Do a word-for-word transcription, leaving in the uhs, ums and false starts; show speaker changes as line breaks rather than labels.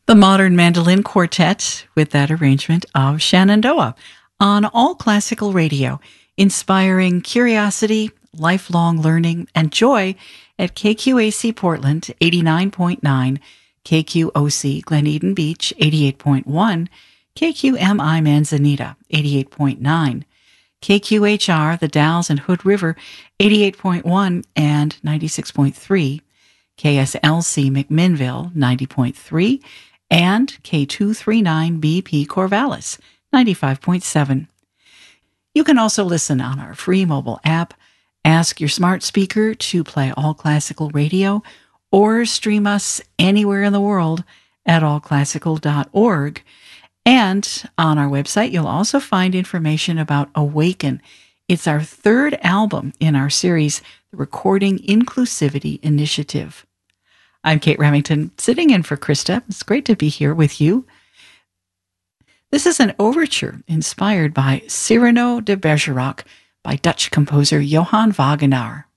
The Modern Mandolin Quartet with that arrangement of Shenandoah on All Classical Radio, inspiring curiosity, lifelong learning, and joy at K Q A C Portland eighty-nine point nine, K Q O C Glen Eden Beach eighty-eight point one, K Q M I Manzanita eighty-eight point nine, K Q H R The Dalles and Hood River eighty-eight point one and ninety-six point three, K S L C McMinnville ninety point three, and K two thirty-nine B P Corvallis ninety-five point seven. You can also listen on our free mobile app, ask your smart speaker to play All Classical Radio, or stream us anywhere in the world at all classical dot org. And on our website, you'll also find information about Awaken. It's our third album in our series, the Recording Inclusivity Initiative. I'm Kate Remington, sitting in for Krista. It's great to be here with you. This is an overture inspired by Cyrano de Bergerac by Dutch composer Johann Wagenaar.